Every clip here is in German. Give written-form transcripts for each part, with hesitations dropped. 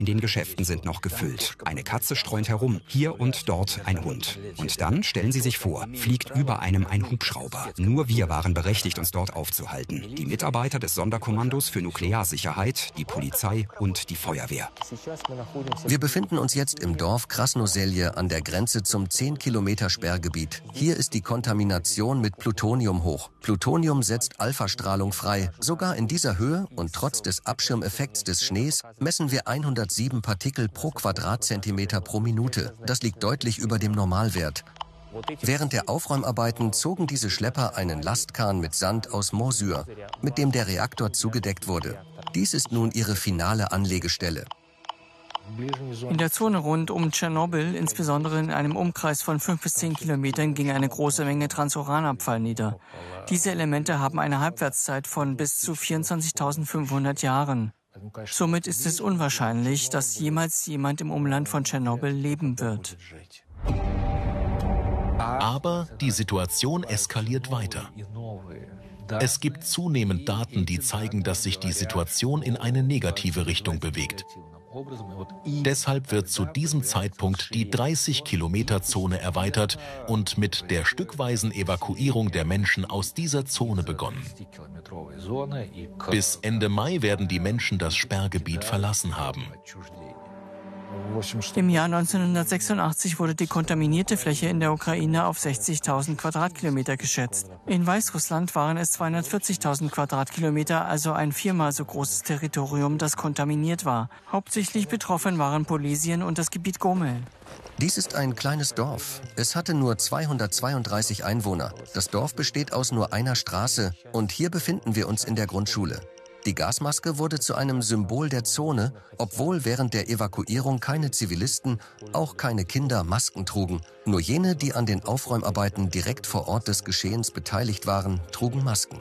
in den Geschäften sind noch gefüllt. Eine Katze streunt herum, hier und dort ein Hund. Und dann, stellen Sie sich vor, fliegt über einem ein Hubschrauber. Nur wir waren berechtigt, uns dort aufzuhalten. Die Mitarbeiter des Sonderkommandos für Nuklearsicherheit, die Polizei und die Feuerwehr. Wir befinden uns jetzt im Dorf Krasnoselje an der Grenze zum 10-Kilometer-Sperrgebiet. Hier ist die Kontamination mit Plutonium hoch. Plutonium setzt Alphastrahlung frei. Sogar in dieser Höhe und trotz des Abschirmeffekts des Schnees messen wir 107 Partikel pro Quadratzentimeter pro Minute. Das liegt deutlich über dem Normalwert. Während der Aufräumarbeiten zogen diese Schlepper einen Lastkahn mit Sand aus Mosyr, mit dem der Reaktor zugedeckt wurde. Dies ist nun ihre finale Anlegestelle. In der Zone rund um Tschernobyl, insbesondere in einem Umkreis von 5 bis 10 Kilometern, ging eine große Menge Transuranabfall nieder. Diese Elemente haben eine Halbwertszeit von bis zu 24.500 Jahren. Somit ist es unwahrscheinlich, dass jemals jemand im Umland von Tschernobyl leben wird. Aber die Situation eskaliert weiter. Es gibt zunehmend Daten, die zeigen, dass sich die Situation in eine negative Richtung bewegt. Deshalb wird zu diesem Zeitpunkt die 30-Kilometer-Zone erweitert und mit der stückweisen Evakuierung der Menschen aus dieser Zone begonnen. Bis Ende Mai werden die Menschen das Sperrgebiet verlassen haben. Im Jahr 1986 wurde die kontaminierte Fläche in der Ukraine auf 60.000 Quadratkilometer geschätzt. In Weißrussland waren es 240.000 Quadratkilometer, also ein 4-mal so großes Territorium, das kontaminiert war. Hauptsächlich betroffen waren Polesien und das Gebiet Gomel. Dies ist ein kleines Dorf. Es hatte nur 232 Einwohner. Das Dorf besteht aus nur einer Straße und hier befinden wir uns in der Grundschule. Die Gasmaske wurde zu einem Symbol der Zone, obwohl während der Evakuierung keine Zivilisten, auch keine Kinder Masken trugen. Nur jene, die an den Aufräumarbeiten direkt vor Ort des Geschehens beteiligt waren, trugen Masken.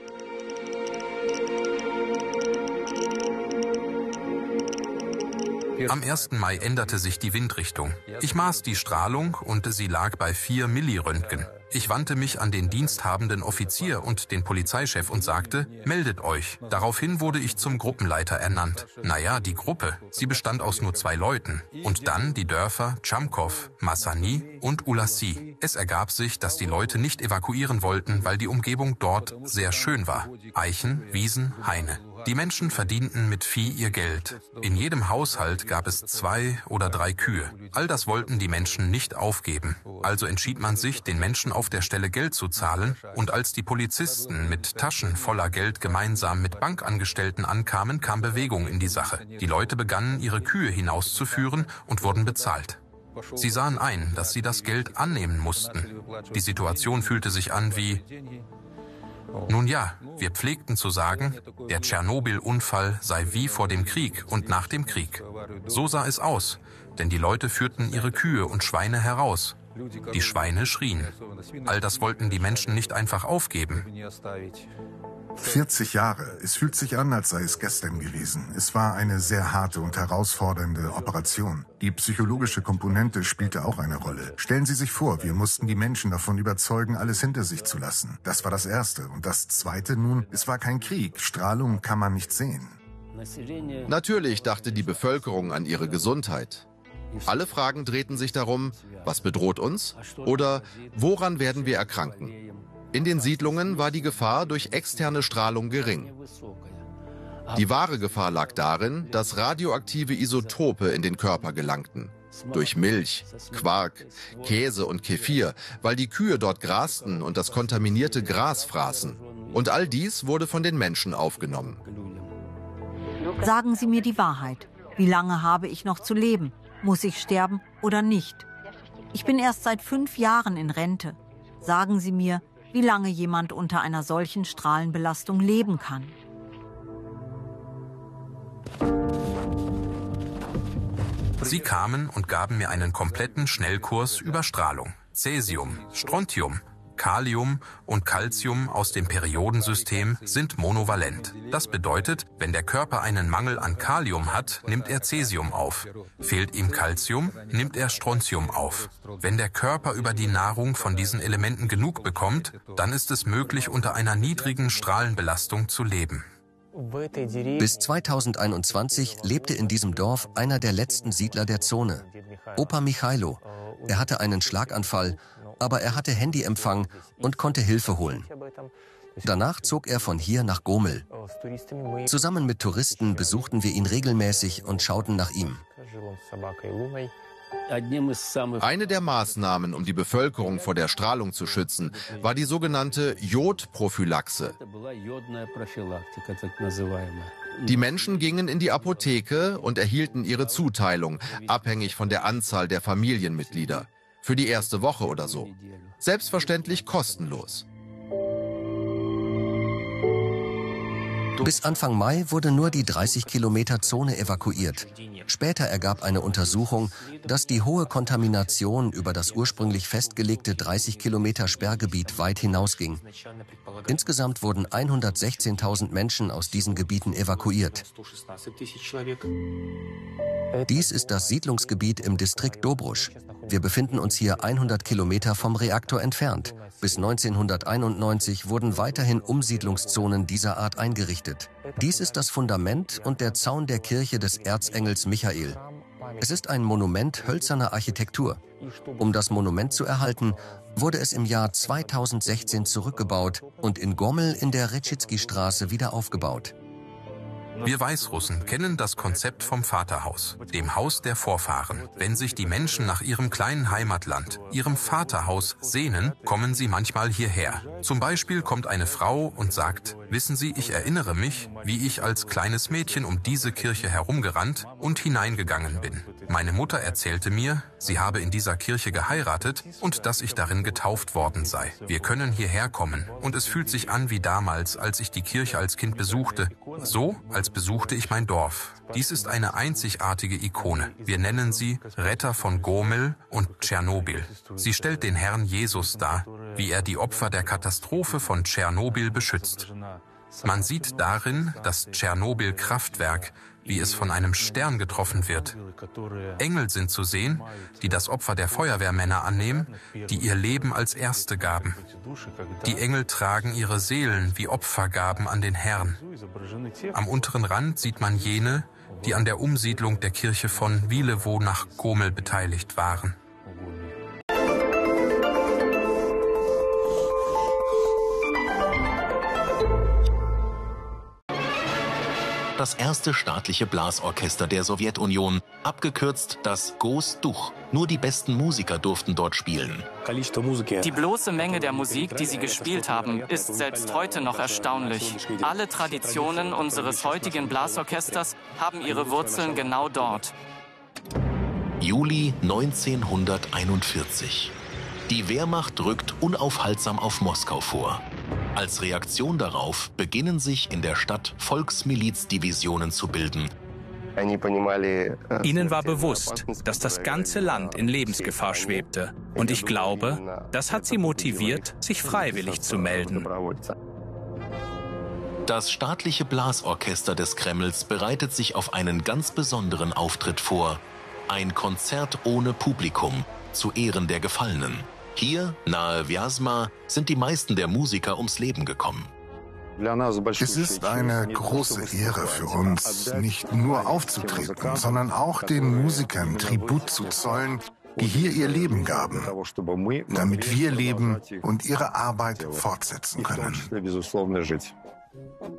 Am 1. Mai änderte sich die Windrichtung. Ich maß die Strahlung und sie lag bei 4 Milliröntgen. Ich wandte mich an den diensthabenden Offizier und den Polizeichef und sagte, meldet euch. Daraufhin wurde ich zum Gruppenleiter ernannt. Naja, die Gruppe, sie bestand aus nur 2 Leuten. Und dann die Dörfer Chamkov, Massani und Ulassi. Es ergab sich, dass die Leute nicht evakuieren wollten, weil die Umgebung dort sehr schön war. Eichen, Wiesen, Haine. Die Menschen verdienten mit Vieh ihr Geld. In jedem Haushalt gab es 2 oder 3 Kühe. All das wollten die Menschen nicht aufgeben. Also entschied man sich, den Menschen auf der Stelle Geld zu zahlen. Und als die Polizisten mit Taschen voller Geld gemeinsam mit Bankangestellten ankamen, kam Bewegung in die Sache. Die Leute begannen, ihre Kühe hinauszuführen und wurden bezahlt. Sie sahen ein, dass sie das Geld annehmen mussten. Die Situation fühlte sich an wie... Nun ja, wir pflegten zu sagen, der Tschernobyl-Unfall sei wie vor dem Krieg und nach dem Krieg. So sah es aus, denn die Leute führten ihre Kühe und Schweine heraus. Die Schweine schrien. All das wollten die Menschen nicht einfach aufgeben. 40 Jahre. Es fühlt sich an, als sei es gestern gewesen. Es war eine sehr harte und herausfordernde Operation. Die psychologische Komponente spielte auch eine Rolle. Stellen Sie sich vor, wir mussten die Menschen davon überzeugen, alles hinter sich zu lassen. Das war das Erste. Und das Zweite nun, es war kein Krieg. Strahlung kann man nicht sehen. Natürlich dachte die Bevölkerung an ihre Gesundheit. Alle Fragen drehten sich darum, was bedroht uns oder woran werden wir erkranken. In den Siedlungen war die Gefahr durch externe Strahlung gering. Die wahre Gefahr lag darin, dass radioaktive Isotope in den Körper gelangten. Durch Milch, Quark, Käse und Kefir, weil die Kühe dort grasten und das kontaminierte Gras fraßen. Und all dies wurde von den Menschen aufgenommen. Sagen Sie mir die Wahrheit. Wie lange habe ich noch zu leben? Muss ich sterben oder nicht? Ich bin erst seit 5 Jahren in Rente. Sagen Sie mir, wie lange jemand unter einer solchen Strahlenbelastung leben kann. Sie kamen und gaben mir einen kompletten Schnellkurs über Strahlung. Cäsium, Strontium, Kalium und Calcium aus dem Periodensystem sind monovalent. Das bedeutet, wenn der Körper einen Mangel an Kalium hat, nimmt er Cäsium auf. Fehlt ihm Calcium, nimmt er Strontium auf. Wenn der Körper über die Nahrung von diesen Elementen genug bekommt, dann ist es möglich, unter einer niedrigen Strahlenbelastung zu leben. Bis 2021 lebte in diesem Dorf einer der letzten Siedler der Zone, Opa Michailo. Er hatte einen Schlaganfall, aber er hatte Handyempfang und konnte Hilfe holen. Danach zog er von hier nach Gomel. Zusammen mit Touristen besuchten wir ihn regelmäßig und schauten nach ihm. Eine der Maßnahmen, um die Bevölkerung vor der Strahlung zu schützen, war die sogenannte Jodprophylaxe. Die Menschen gingen in die Apotheke und erhielten ihre Zuteilung, abhängig von der Anzahl der Familienmitglieder. Für die erste Woche oder so. Selbstverständlich kostenlos. Bis Anfang Mai wurde nur die 30-Kilometer-Zone evakuiert. Später ergab eine Untersuchung, dass die hohe Kontamination über das ursprünglich festgelegte 30-Kilometer-Sperrgebiet weit hinausging. Insgesamt wurden 116.000 Menschen aus diesen Gebieten evakuiert. Dies ist das Siedlungsgebiet im Distrikt Dobrusch. Wir befinden uns hier 100 Kilometer vom Reaktor entfernt. Bis 1991 wurden weiterhin Umsiedlungszonen dieser Art eingerichtet. Dies ist das Fundament und der Zaun der Kirche des Erzengels Michael. Es ist ein Monument hölzerner Architektur. Um das Monument zu erhalten, wurde es im Jahr 2016 zurückgebaut und in Gomel in der Retschitsky-Straße wieder aufgebaut. Wir Weißrussen kennen das Konzept vom Vaterhaus, dem Haus der Vorfahren. Wenn sich die Menschen nach ihrem kleinen Heimatland, ihrem Vaterhaus sehnen, kommen sie manchmal hierher. Zum Beispiel kommt eine Frau und sagt, wissen Sie, ich erinnere mich, wie ich als kleines Mädchen um diese Kirche herumgerannt und hineingegangen bin. Meine Mutter erzählte mir, sie habe in dieser Kirche geheiratet und dass ich darin getauft worden sei. Wir können hierher kommen und es fühlt sich an wie damals, als ich die Kirche als Kind besuchte. So, als besuchte ich mein Dorf. Dies ist eine einzigartige Ikone. Wir nennen sie Retter von Gomel und Tschernobyl. Sie stellt den Herrn Jesus dar, wie er die Opfer der Katastrophe von Tschernobyl beschützt. Man sieht darin das Tschernobyl-Kraftwerk, wie es von einem Stern getroffen wird. Engel sind zu sehen, die das Opfer der Feuerwehrmänner annehmen, die ihr Leben als Erste gaben. Die Engel tragen ihre Seelen wie Opfergaben an den Herrn. Am unteren Rand sieht man jene, die an der Umsiedlung der Kirche von Wilewo nach Gomel beteiligt waren. Das erste staatliche Blasorchester der Sowjetunion, abgekürzt das Gosduch. Nur die besten Musiker durften dort spielen. Die bloße Menge der Musik, die sie gespielt haben, ist selbst heute noch erstaunlich. Alle Traditionen unseres heutigen Blasorchesters haben ihre Wurzeln genau dort. Juli 1941. Die Wehrmacht rückt unaufhaltsam auf Moskau vor. Als Reaktion darauf beginnen sich in der Stadt Volksmilizdivisionen zu bilden. Ihnen war bewusst, dass das ganze Land in Lebensgefahr schwebte. Und ich glaube, das hat sie motiviert, sich freiwillig zu melden. Das staatliche Blasorchester des Kremls bereitet sich auf einen ganz besonderen Auftritt vor. Ein Konzert ohne Publikum, zu Ehren der Gefallenen. Hier, nahe Vyazma, sind die meisten der Musiker ums Leben gekommen. Es ist eine große Ehre für uns, nicht nur aufzutreten, sondern auch den Musikern Tribut zu zollen, die hier ihr Leben gaben, damit wir leben und ihre Arbeit fortsetzen können.